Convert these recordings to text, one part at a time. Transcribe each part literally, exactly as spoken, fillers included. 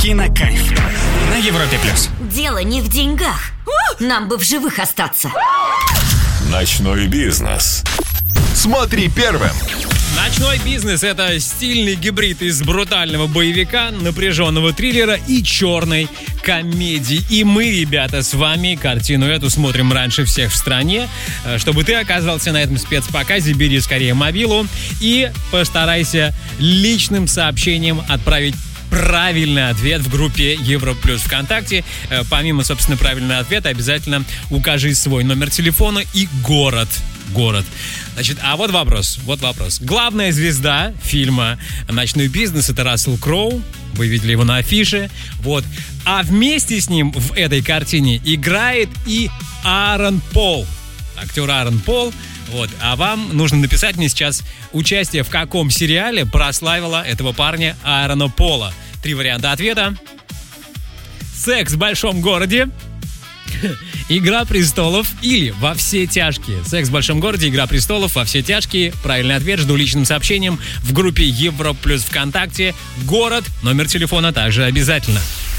Кинокайф на Европе плюс. Дело не в деньгах. Нам бы в живых остаться. Ночной бизнес. Смотри первым. Ночной бизнес – это стильный гибрид из брутального боевика, напряженного триллера и черной комедии. И мы, ребята, с вами картину эту смотрим раньше всех в стране. Чтобы ты оказался на этом спецпоказе, бери скорее мобилу и постарайся личным сообщением отправить правильный ответ в группе Европлюс ВКонтакте. Помимо, собственно, правильного ответа, обязательно укажи свой номер телефона и город. Город. Значит, а вот вопрос, вот вопрос. Главная звезда фильма «Ночной бизнес» — это Рассел Кроу. Вы видели его на афише. Вот. А вместе с ним в этой картине играет и Аарон Пол. Актер Аарон Пол. Вот. А вам нужно написать мне сейчас, участие в каком сериале прославило этого парня Аарона Пола. Три варианта ответа. «Секс в большом городе», «Игра престолов» или «Во все тяжкие». «Секс в большом городе», «Игра престолов», «Во все тяжкие». Правильный ответ жду личным сообщением в группе Европлюс ВКонтакте. Город, номер телефона также обязательно.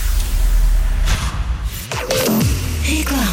Реклама.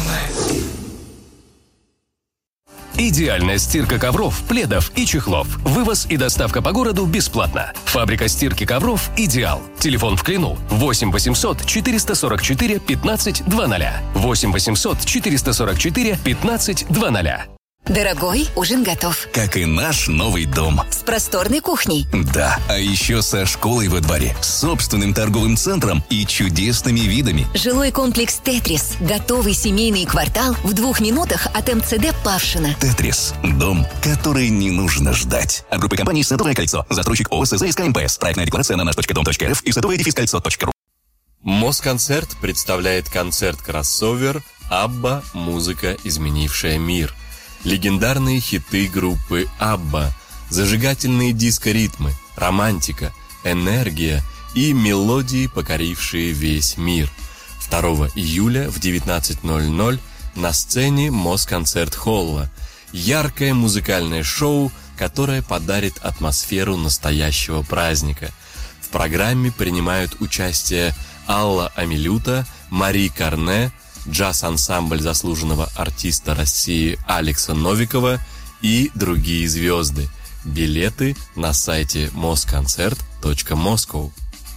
Идеальная стирка ковров, пледов и чехлов. Вывоз и доставка по городу бесплатно. Фабрика стирки ковров «Идеал». Телефон в Клину восемь восемьсот четыреста сорок четыре пятнадцать двадцать. восемь восемьсот четыреста сорок четыре пятнадцать двадцать. Дорогой, ужин готов. Как и наш новый дом. С просторной кухней. Да, а еще со школой во дворе, с собственным торговым центром и чудесными видами. Жилой комплекс «Тетрис». Готовый семейный квартал в двух минутах от эм цэ дэ Павшина. «Тетрис» – дом, который не нужно ждать. От группы компаний «Садовое кольцо». Застройщик ООО «СЗ СК МПС». Проектная декларация на наш точка дом точка эр эф и садовое кольцо точка ру. Москонцерт представляет концерт-кроссовер «Абба. Музыка, изменившая мир». Легендарные хиты группы «Абба», зажигательные диско-ритмы, романтика, энергия и мелодии, покорившие весь мир. второго июля в девятнадцать ноль ноль на сцене Москонцерт-холла. Яркое музыкальное шоу, которое подарит атмосферу настоящего праздника. В программе принимают участие Алла Амилюта, Мари Карне, джаз-ансамбль заслуженного артиста России Алекса Новикова и другие звезды. Билеты на сайте москонцерт точка москоу.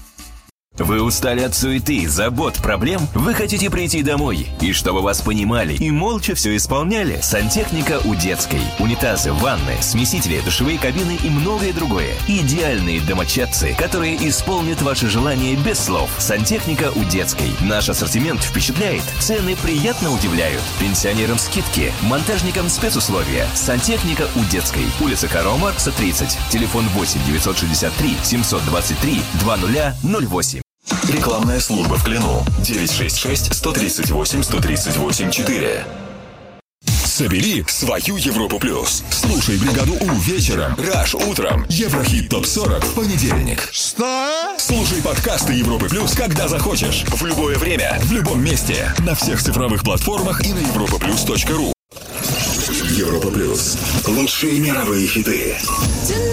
Вы устали от суеты, забот, проблем? Вы хотите прийти домой, и чтобы вас понимали и молча все исполняли? Сантехника у детской. Унитазы, ванны, смесители, душевые кабины и многое другое. Идеальные домочадцы, которые исполнят ваши желания без слов. Сантехника у детской. Наш ассортимент впечатляет, цены приятно удивляют. Пенсионерам скидки, монтажникам спецусловия. Сантехника у детской. Улица Карла Маркса, тридцать. Телефон восемь девятьсот шестьдесят три семьсот двадцать три двадцать ноль восемь. Рекламная служба в Клину девять шесть шесть сто тридцать восемь сто тридцать восемь четыре. Собери свою Европу плюс. Слушай бригаду У вечером, Раш утром, Еврохит топ сорок в понедельник. Что? Слушай подкасты Европы плюс, когда захочешь, в любое время, в любом месте, на всех цифровых платформах и на европа плюс точка ру. Европа плюс. Лучшие мировые хиты.